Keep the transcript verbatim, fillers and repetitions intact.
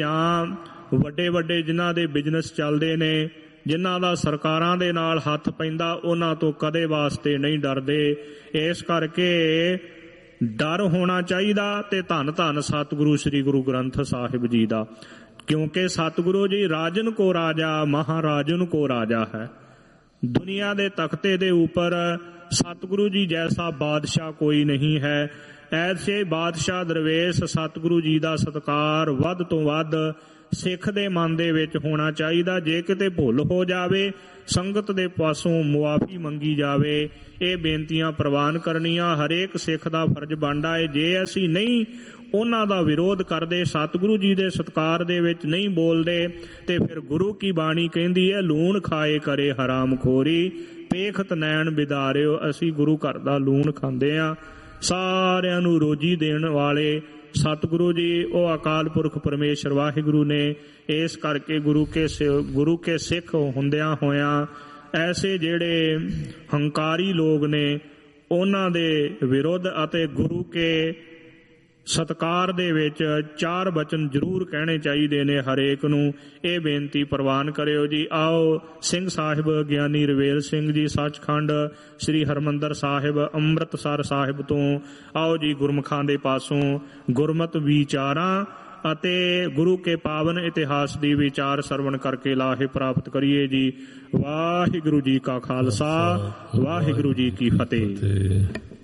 ਜਾਂ ਵੱਡੇ ਵੱਡੇ ਜਿਨ੍ਹਾਂ ਦੇ ਬਿਜ਼ਨਸ ਚੱਲਦੇ ਨੇ, ਜਿਨ੍ਹਾਂ ਦਾ ਸਰਕਾਰਾਂ ਦੇ ਨਾਲ ਹੱਥ ਪੈਂਦਾ, ਉਹਨਾਂ ਤੋਂ ਕਦੇ ਵਾਸਤੇ ਨਹੀਂ ਡਰਦੇ। ਇਸ ਕਰਕੇ ਡਰ ਹੋਣਾ ਚਾਹੀਦਾ ਤੇ ਧੰਨ ਧੰਨ ਸਤਿਗੁਰੂ ਸ੍ਰੀ ਗੁਰੂ ਗ੍ਰੰਥ ਸਾਹਿਬ ਜੀ ਦਾ, ਕਿਉਂਕਿ ਸਤਿਗੁਰੂ ਜੀ ਰਾਜਨ ਕੋ ਰਾਜਾ ਮਹਾਰਾਜਨ ਕੋ ਰਾਜਾ ਹੈ। ਦੁਨੀਆ ਦੇ ਤਖਤੇ ਦੇ ਉੱਪਰ ਸਤਿਗੁਰੂ ਜੀ ਜੈਸਾ ਬਾਦਸ਼ਾਹ ਕੋਈ ਨਹੀਂ ਹੈ। ਐਸੇ ਬਾਦਸ਼ਾਹ ਦਰਵੇਸ਼ ਸਤਿਗੁਰੂ ਜੀ ਦਾ ਸਤਿਕਾਰ ਵੱਧ ਤੋਂ ਵੱਧ ਸਿੱਖ ਦੇ ਮਨ ਦੇ ਵਿੱਚ ਹੋਣਾ ਚਾਹੀਦਾ। ਜੇ ਕਿਤੇ ਭੁੱਲ ਹੋ ਜਾਵੇ, ਸੰਗਤ ਦੇ ਪਾਸੋਂ ਮੁਆਫੀ ਮੰਗੀ ਜਾਵੇ। ਇਹ ਬੇਨਤੀਆਂ ਪ੍ਰਵਾਨ ਕਰਨੀਆਂ ਹਰੇਕ ਸਿੱਖ ਦਾ ਫਰਜ਼ ਬਣਦਾ ਹੈ। ਜੇ ਅਸੀਂ ਨਹੀਂ ਉਹਨਾਂ ਦਾ ਵਿਰੋਧ ਕਰਦੇ, ਸਤਿਗੁਰੂ ਜੀ ਦੇ ਸਤਿਕਾਰ ਦੇ ਵਿੱਚ ਨਹੀਂ ਬੋਲਦੇ, ਤੇ ਫਿਰ ਗੁਰੂ ਕੀ ਬਾਣੀ ਕਹਿੰਦੀ ਹੈ, ਲੂਣ ਖਾਏ ਕਰੇ ਹਰਾਮ ਖੋਰੀ, ਪੇਖਤ ਨੈਣ ਬਿਦਾਰਿਓ। ਅਸੀਂ ਗੁਰੂ ਘਰ ਦਾ ਲੂਣ ਖਾਂਦੇ ਹਾਂ। ਸਾਰਿਆਂ ਨੂੰ ਰੋਜੀ ਦੇਣ ਵਾਲੇ ਸਤਿਗੁਰੂ ਜੀ ਉਹ ਅਕਾਲ ਪੁਰਖ ਪਰਮੇਸ਼ਰ ਵਾਹਿਗੁਰੂ ਨੇ। ਇਸ ਕਰਕੇ ਗੁਰੂ ਕੇ ਗੁਰੂ ਕੇ ਸਿੱਖ ਹੁੰਦਿਆਂ ਹੋਇਆਂ ਐਸੇ ਜਿਹੜੇ ਹੰਕਾਰੀ ਲੋਕ ਨੇ, ਉਹਨਾਂ ਦੇ ਵਿਰੁੱਧ ਅਤੇ ਗੁਰੂ ਕੇ ਸਤਿਕਾਰ ਦੇ ਵਿੱਚ ਚਾਰ ਬਚਨ ਜ਼ਰੂਰ ਕਹਿਣੇ ਚਾਹੀਦੇ ਨੇ ਹਰੇਕ ਨੂੰ। ਇਹ ਬੇਨਤੀ ਪ੍ਰਵਾਨ ਕਰਿਓ ਜੀ। ਆਓ ਸਿੰਘ ਸਾਹਿਬ ਗਿਆਨੀ ਰਵੇਲ ਸਿੰਘ ਜੀ ਸੱਚਖੰਡ ਸ੍ਰੀ ਹਰਿਮੰਦਰ ਸਾਹਿਬ ਅੰਮ੍ਰਿਤਸਰ ਸਾਹਿਬ ਤੋਂ ਆਓ ਜੀ ਗੁਰਮੁਖਾਂ ਦੇ ਪਾਸੋਂ ਗੁਰਮਤਿ ਵਿਚਾਰਾਂ ਅਤੇ ਗੁਰੂ ਕੇ ਪਾਵਨ ਇਤਿਹਾਸ ਦੀ ਵਿਚਾਰ ਸਰਵਣ ਕਰਕੇ ਲਾਹੇ ਪ੍ਰਾਪਤ ਕਰੀਏ ਜੀ। ਵਾਹਿਗੁਰੂ ਜੀ ਕਾ ਖਾਲਸਾ, ਵਾਹਿਗੁਰੂ ਜੀ ਕੀ ਫਤਿਹ।